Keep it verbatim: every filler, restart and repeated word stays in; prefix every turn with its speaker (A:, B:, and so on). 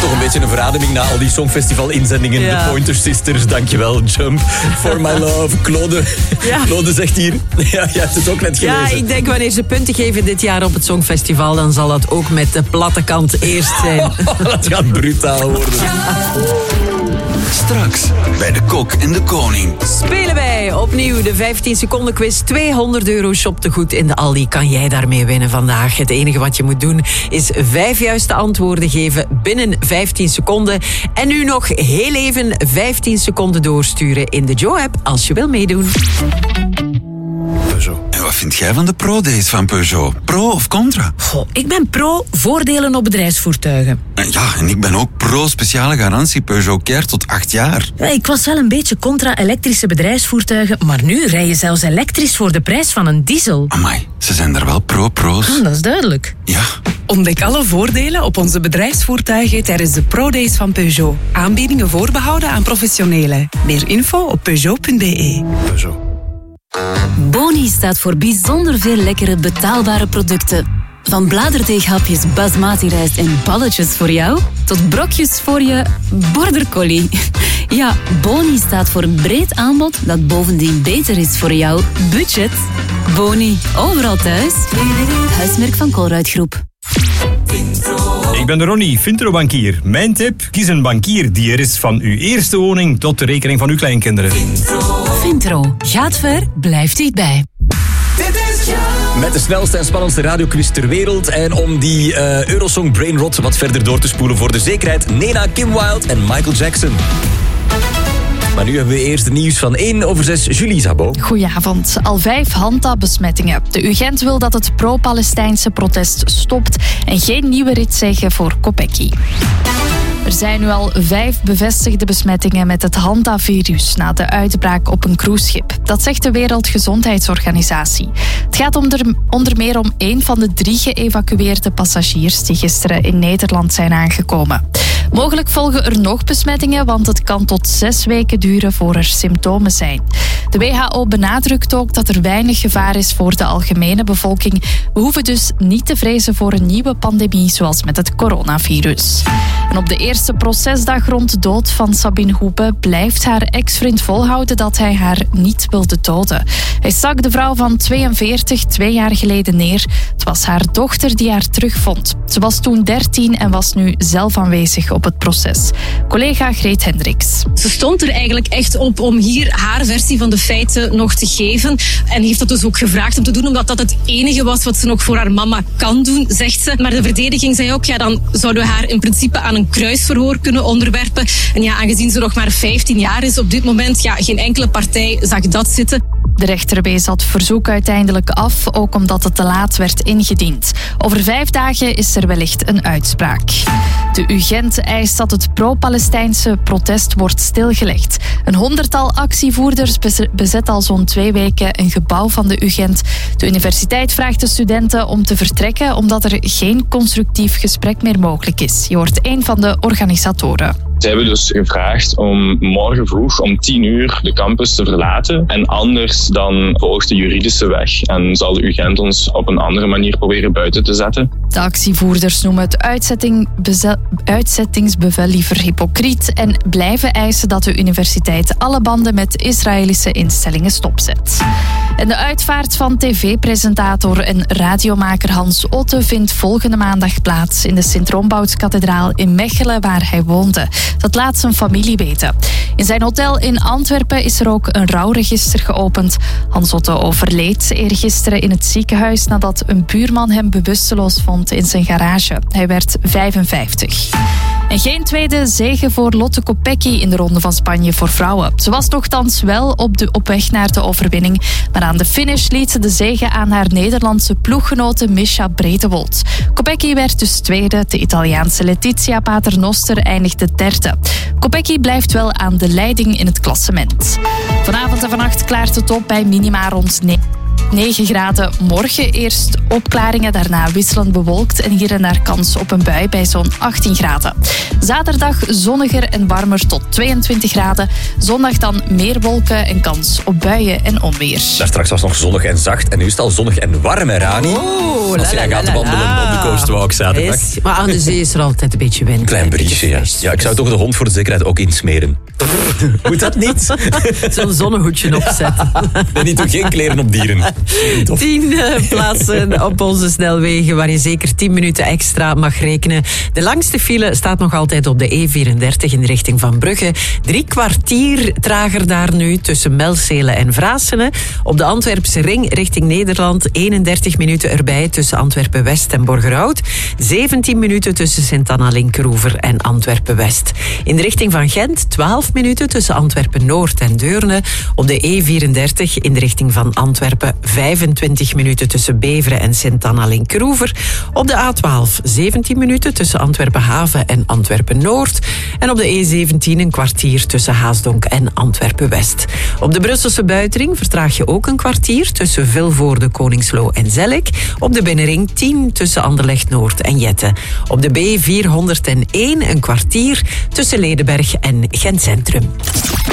A: Toch een beetje een verademing na al die Songfestival-inzendingen.
B: Ja.
A: De Pointer Sisters, dankjewel. Jump, For My Love. Claude,
B: Ja.
A: Claude zegt hier... Ja, jij hebt het ook net gelezen.
B: Ja, ik denk wanneer ze punten geven dit jaar op het Songfestival, dan zal dat ook met de platte kant eerst zijn.
A: Dat gaat brutaal worden.
C: Straks bij de Kok en de Koning.
B: Spelen wij opnieuw de vijftien seconden quiz. tweehonderd euro shoptegoed in de Aldi kan jij daarmee winnen vandaag. Het enige wat je moet doen is vijf juiste antwoorden geven binnen vijftien seconden. En nu nog heel even vijftien seconden doorsturen in de Joe-app als je wil meedoen.
C: Peugeot. En wat vind jij van de Pro-days van Peugeot? Pro of contra?
D: Goh, ik ben pro voordelen op bedrijfsvoertuigen.
C: Ja, en ik ben ook pro speciale garantie Peugeot Care tot acht jaar.
D: Ja, ik was wel een beetje contra elektrische bedrijfsvoertuigen, maar nu rij je zelfs elektrisch voor de prijs van een diesel.
C: Amai, ze zijn er wel pro-pro's.
D: Ah, dat is duidelijk.
C: Ja.
E: Ontdek alle voordelen op onze bedrijfsvoertuigen tijdens de Pro-days van Peugeot. Aanbiedingen voorbehouden aan professionelen. Meer info op peugeot punt b e.
C: Peugeot.
F: Boni staat voor bijzonder veel lekkere betaalbare producten. Van bladerdeeghapjes basmati rijst en balletjes voor jou, tot brokjes voor je border collie. Ja, Boni staat voor een breed aanbod dat bovendien beter is voor jouw budget. Boni, overal thuis. Huismerk van Colruyt Groep.
G: Ik ben Ronnie, Vintro-bankier. Mijn tip, kies een bankier die er is van uw eerste woning tot de rekening van uw kleinkinderen.
F: Vintro. Gaat ver, blijft dichtbij.
A: Met de snelste en spannendste radioquiz ter wereld. En om die uh, Eurosong Brainrot wat verder door te spoelen voor de zekerheid, Nena, Kim Wilde en Michael Jackson. Maar nu hebben we eerst het nieuws van één over zes. Julie Zabo.
H: Goedenavond. Al vijf Hanta-besmettingen. De U Gent wil dat het pro-Palestijnse protest stopt en geen nieuwe rit zeggen voor Kopecky. Er zijn nu al vijf bevestigde besmettingen met het Hanta-virus na de uitbraak op een cruiseschip. Dat zegt de Wereldgezondheidsorganisatie. Het gaat onder, onder meer om één van de drie geëvacueerde passagiers die gisteren in Nederland zijn aangekomen. Mogelijk volgen er nog besmettingen, want het kan tot zes weken duren voor er symptomen zijn. De W H O benadrukt ook dat er weinig gevaar is voor de algemene bevolking. We hoeven dus niet te vrezen voor een nieuwe pandemie zoals met het coronavirus. En op de eerste procesdag rond de dood van Sabine Hoebe blijft haar ex-vriend volhouden dat hij haar niet wilde doden. Hij stak de vrouw van tweeënveertig twee jaar geleden neer. Het was haar dochter die haar terugvond. Ze was toen dertien en was nu zelf aanwezig op het proces. Collega Greet Hendricks.
I: Ze stond er eigenlijk echt op om hier haar versie van de feiten nog te geven. En heeft dat dus ook gevraagd om te doen, omdat dat het enige was wat ze nog voor haar mama kan doen, zegt ze. Maar de verdediging zei ook, ja, dan zouden we haar in principe aan een kruisverhoor kunnen onderwerpen. En ja, aangezien ze nog maar vijftien jaar is op dit moment, ja, geen enkele partij zag dat zitten.
H: De rechter wees dat verzoek uiteindelijk af, ook omdat het te laat werd ingediend. Over vijf dagen is er wellicht een uitspraak. De U Gent eist dat het pro-Palestijnse protest wordt stilgelegd. Een honderdtal actievoerders bezet al zo'n twee weken een gebouw van de U Gent. De universiteit vraagt de studenten om te vertrekken omdat er geen constructief gesprek meer mogelijk is. Je hoort een van de organisatoren.
J: Ze hebben dus gevraagd om morgen vroeg om tien uur de campus te verlaten. En anders dan volgt de juridische weg. En zal de U Gent ons op een andere manier proberen buiten te zetten.
H: De actievoerders noemen het uitzetting, beze, uitzettingsbevel liever hypocriet. En blijven eisen dat de universiteit alle banden met Israëlische instellingen stopzet. En de uitvaart van tv-presentator en radiomaker Hans Otte vindt volgende maandag plaats in de Sint-Rombouts-kathedraal in Mechelen, waar hij woonde. Dat laat zijn familie weten. In zijn hotel in Antwerpen is er ook een rouwregister geopend. Hans Otte overleed eergisteren in het ziekenhuis nadat een buurman hem bewusteloos vond in zijn garage. Hij werd vijfenvijftig. En geen tweede zege voor Lotte Kopecky in de Ronde van Spanje voor vrouwen. Ze was nochtans wel op, de, op weg naar de overwinning. Maar aan de finish liet ze de zege aan haar Nederlandse ploeggenote Mischa Bredewold. Kopecky werd dus tweede. De Italiaanse Letizia Paternoster eindigde derde. Kopecky blijft wel aan de leiding in het klassement. Vanavond en vannacht klaart het op bij minima rond negen. negen graden. Morgen eerst opklaringen, daarna wisselend bewolkt en hier en daar kans op een bui bij zo'n achttien graden. Zaterdag zonniger en warmer tot tweeëntwintig graden. Zondag dan meer wolken en kans op buien en onweer.
A: Daar straks was het nog zonnig en zacht en nu is het al zonnig en warm, hè, Rani?
B: Oh,
A: Als jij
B: la,
A: gaat
B: la, la,
A: wandelen
B: la.
A: op de Coastwalk zaterdag.
B: Yes, maar aan de zee is er altijd een beetje wind.
A: Klein briesje, ja. Ja, ik zou toch de hond voor de zekerheid ook insmeren. Moet dat niet?
B: Zo'n zonnehoedje opzetten.
A: Nee, niet toch geen kleren op dieren. Tof.
B: Tien uh, plaatsen op onze snelwegen waar je zeker tien minuten extra mag rekenen. De langste file staat nog altijd op de E vierendertig in de richting van Brugge. Drie kwartier trager daar nu tussen Melcelen en Vraassene. Op de Antwerpse ring richting Nederland eenendertig minuten erbij tussen Antwerpen-West en Borgerhout. zeventien minuten tussen Sint-Anna-Linkeroever en Antwerpen-West. In de richting van Gent twaalf minuten tussen Antwerpen-Noord en Deurne. Op de E vierendertig in de richting van Antwerpen vijfentwintig minuten tussen Beveren en Sint-Anna-Linkeroever. Op de A twaalf zeventien minuten tussen Antwerpen-Haven en Antwerpen-Noord. En op de E zeventien een kwartier tussen Haasdonk en Antwerpen-West. Op de Brusselse buitenring vertraag je ook een kwartier tussen Vilvoorde, Koningslo en Zellik. Op de binnenring tien tussen Anderlecht-Noord en Jette. Op de B vierhonderdéén een kwartier tussen Ledenberg en Gent Centrum.